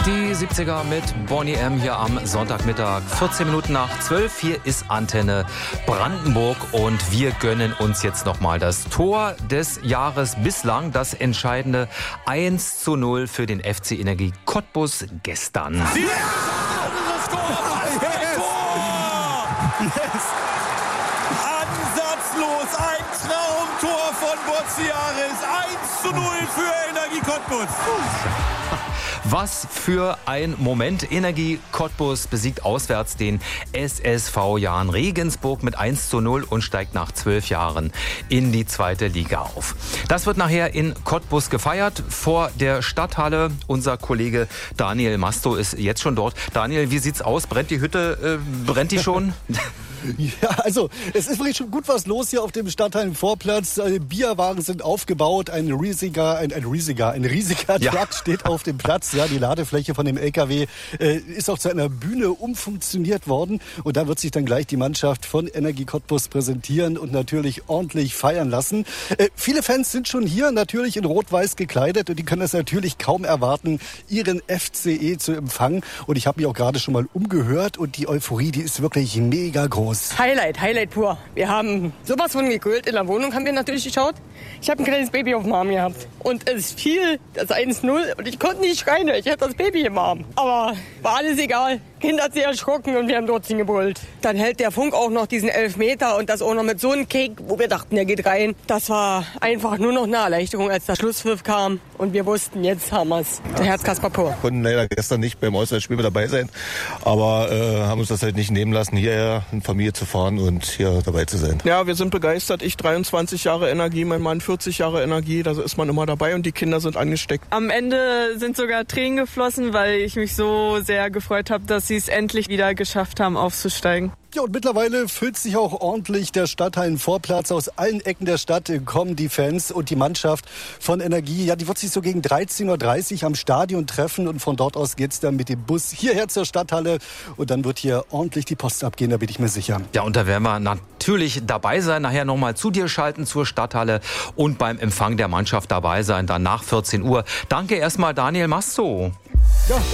Die 70er mit Boney M. hier am Sonntagmittag, 14 Minuten nach 12. Hier ist Antenne Brandenburg und wir gönnen uns jetzt nochmal das Tor des Jahres bislang, das entscheidende 1:0 für den FC Energie Cottbus gestern. Ja! Das Tor! Yes! Ansatzlos, ein Traumtor von Bozziaris, 1:0 für Energie Cottbus. Was für ein Moment. Energie Cottbus besiegt auswärts den SSV Jahn Regensburg mit 1:0 und steigt nach 12 Jahren in die zweite Liga auf. Das wird nachher in Cottbus gefeiert vor der Stadthalle. Unser Kollege Daniel Masto ist jetzt schon dort. Daniel, wie sieht's aus? Brennt die Hütte? Brennt die schon? Ja, also es ist wirklich schon gut was los hier auf dem Stadthallenvorplatz. Bierwagen sind aufgebaut, ein riesiger Truck steht auf dem Platz. Ja, die Ladefläche von dem LKW ist auch zu einer Bühne umfunktioniert worden. Und da wird sich dann gleich die Mannschaft von Energie Cottbus präsentieren und natürlich ordentlich feiern lassen. Viele Fans sind schon hier, natürlich in Rot-Weiß gekleidet. Und die können es natürlich kaum erwarten, ihren FCE zu empfangen. Und ich habe mich auch gerade schon mal umgehört. Und die Euphorie, die ist wirklich mega groß. Highlight pur. Wir haben sowas von gegrillt. In der Wohnung haben wir natürlich geschaut. Ich habe ein kleines Baby auf dem Arm gehabt. Und es fiel das 1:0 und ich konnte nicht schreien. Ich hatte das Baby im Arm. Aber war alles egal. Kind hat sich erschrocken und wir haben dort gebrüllt. Dann hält der Funk auch noch diesen Elfmeter und das auch noch mit so einem Kick, wo wir dachten, der geht rein. Das war einfach nur noch eine Erleichterung, als der Schlusspfiff kam und wir wussten, jetzt haben wir es. Der Herzkasper pur. Wir konnten leider gestern nicht beim Auswärtsspiel mit dabei sein, aber haben uns das halt nicht nehmen lassen, hierher in Familie zu fahren und hier dabei zu sein. Ja, wir sind begeistert. Ich 23 Jahre Energie, mein Mann 40 Jahre Energie, da ist man immer dabei und die Kinder sind angesteckt. Am Ende sind sogar Tränen geflossen, weil ich mich so sehr gefreut habe, dass sie es endlich wieder geschafft haben, aufzusteigen. Ja, und mittlerweile füllt sich auch ordentlich der Stadthallenvorplatz. Aus allen Ecken der Stadt kommen die Fans und die Mannschaft von Energie. Ja, die wird sich so gegen 13:30 Uhr am Stadion treffen und von dort aus geht's dann mit dem Bus hierher zur Stadthalle und dann wird hier ordentlich die Post abgehen, da bin ich mir sicher. Ja, und da werden wir natürlich dabei sein, nachher nochmal zu dir schalten zur Stadthalle und beim Empfang der Mannschaft dabei sein, dann nach 14 Uhr. Danke erstmal Daniel Masto. Ja,